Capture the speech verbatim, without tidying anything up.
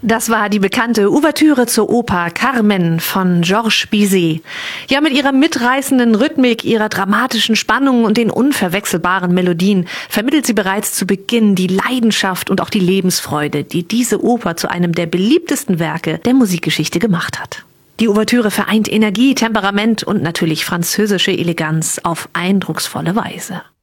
Das war die bekannte Ouvertüre zur Oper Carmen von Georges Bizet. Ja, mit ihrer mitreißenden Rhythmik, ihrer dramatischen Spannung und den unverwechselbaren Melodien vermittelt sie bereits zu Beginn die Leidenschaft und auch die Lebensfreude, die diese Oper zu einem der beliebtesten Werke der Musikgeschichte gemacht hat. Die Ouvertüre vereint Energie, Temperament und natürlich französische Eleganz auf eindrucksvolle Weise.